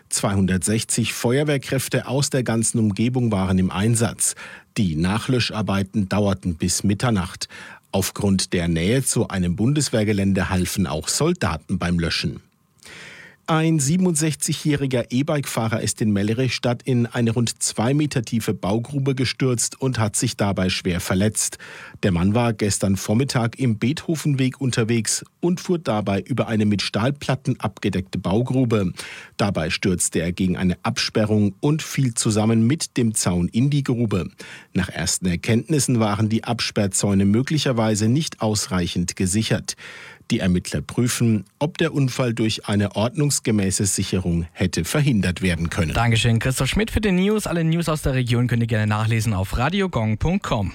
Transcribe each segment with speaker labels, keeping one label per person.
Speaker 1: 260 Feuerwehrkräfte aus der ganzen Umgebung waren im Einsatz. Die Nachlöscharbeiten dauerten bis Mitternacht. Aufgrund der Nähe zu einem Bundeswehrgelände halfen auch Soldaten beim Löschen. Ein 67-jähriger E-Bike-Fahrer ist in Mellerichstadt in eine rund 2 Meter tiefe Baugrube gestürzt und hat sich dabei schwer verletzt. Der Mann war gestern Vormittag im Beethovenweg unterwegs und fuhr dabei über eine mit Stahlplatten abgedeckte Baugrube. Dabei stürzte er gegen eine Absperrung und fiel zusammen mit dem Zaun in die Grube. Nach ersten Erkenntnissen waren die Absperrzäune möglicherweise nicht ausreichend gesichert. Die Ermittler prüfen, ob der Unfall durch eine ordnungsgemäße Sicherung hätte verhindert werden können.
Speaker 2: Dankeschön, Christoph Schmidt für die News. Alle News aus der Region könnt ihr gerne nachlesen auf radiogong.com.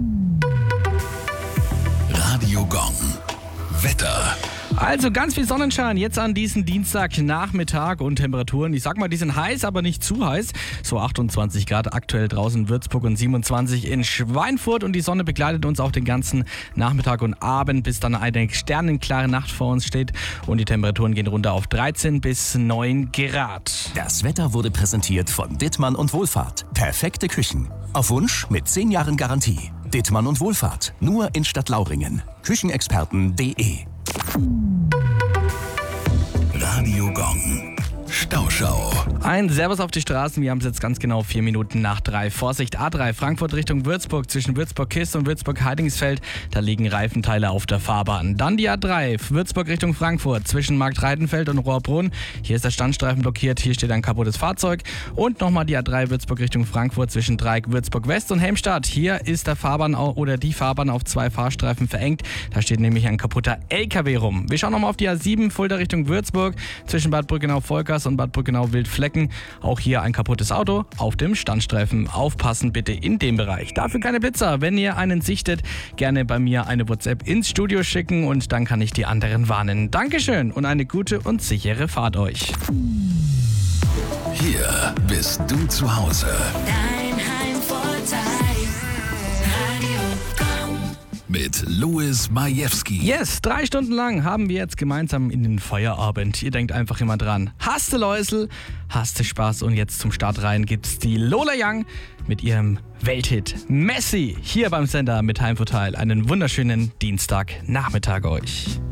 Speaker 3: Radio Gong. Wetter.
Speaker 2: Also ganz viel Sonnenschein jetzt an diesem Dienstagnachmittag und Temperaturen, ich sag mal, die sind heiß, aber nicht zu heiß. So 28 Grad aktuell draußen in Würzburg und 27 in Schweinfurt und die Sonne begleitet uns auch den ganzen Nachmittag und Abend, bis dann eine sternenklare Nacht vor uns steht und die Temperaturen gehen runter auf 13 bis 9 Grad.
Speaker 4: Das Wetter wurde präsentiert von Dittmann und Wohlfahrt. Perfekte Küchen. Auf Wunsch mit 10 Jahren Garantie. Dittmann und Wohlfahrt. Nur in Stadtlauringen. Küchenexperten.de.
Speaker 3: Radio Gong. Stauschau.
Speaker 2: Ein Servus auf die Straßen, wir haben es jetzt ganz genau 4 Minuten nach 3. Vorsicht A3, Frankfurt Richtung Würzburg, zwischen Würzburg-Kist und Würzburg-Heidingsfeld, da liegen Reifenteile auf der Fahrbahn. Dann die A3, Würzburg Richtung Frankfurt, zwischen Marktreidenfeld und Rohrbrunn, hier ist der Standstreifen blockiert, hier steht ein kaputtes Fahrzeug. Und nochmal die A3 Würzburg Richtung Frankfurt, zwischen Dreieck Würzburg-West und Helmstadt, hier ist der Fahrbahn oder die Fahrbahn auf 2 Fahrstreifen verengt, da steht nämlich ein kaputter LKW rum. Wir schauen nochmal auf die A7, Fulda Richtung Würzburg, zwischen Bad Brückenau-Volkers und Bad Brückenau-Wildflecken. Auch hier ein kaputtes Auto auf dem Standstreifen. Aufpassen bitte in dem Bereich. Dafür keine Blitzer. Wenn ihr einen sichtet, gerne bei mir eine WhatsApp ins Studio schicken und dann kann ich die anderen warnen. Dankeschön und eine gute und sichere Fahrt euch.
Speaker 3: Hier bist du zu Hause.
Speaker 5: Dein Heimvorteil. Radio Gong.
Speaker 3: Mit Louis Majewski.
Speaker 2: Yes, 3 Stunden lang haben wir jetzt gemeinsam in den Feierabend. Ihr denkt einfach immer dran. Hast du Läusel, hast du Spaß und jetzt zum Start rein gibt's die Lola Young mit ihrem Welthit Messi hier beim Sender mit Heimvorteil. Einen wunderschönen Dienstagnachmittag euch.